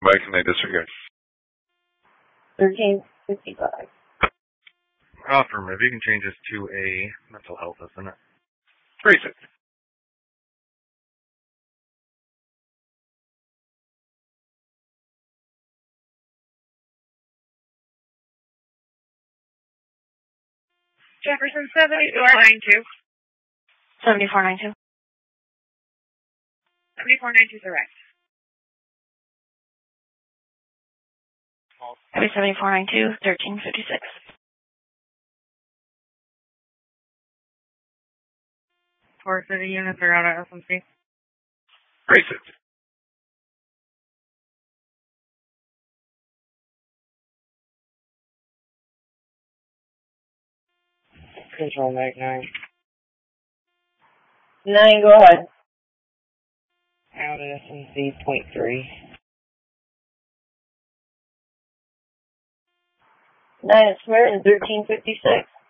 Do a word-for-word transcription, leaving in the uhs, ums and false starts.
Why can I disregard? thirteen fifty-five. Affirmative. You can change this to a mental health, isn't it? Raise it. Jefferson seventy-four ninety-two. seventy-four ninety-two. seventy-four ninety-two, correct. seventy-four ninety-two, thirteen fifty-six. Four city units are out at S M C. Raise it. Control Mike nine. Nine, go ahead. Out at S M C point three. Nine at Smyrna and thirteen fifty-six.